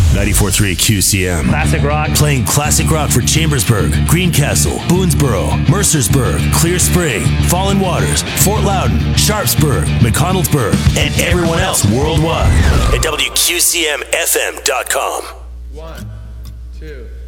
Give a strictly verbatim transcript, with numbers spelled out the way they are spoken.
ninety-four point three Q C M. Classic rock. Playing classic rock for Chambersburg, Greencastle, Boonesboro, Mercersburg, Clear Spring, Fallen Waters, Fort Loudon, Sharpsburg, McConnellsburg, and everyone else worldwide at W Q C M F M dot com. One, two.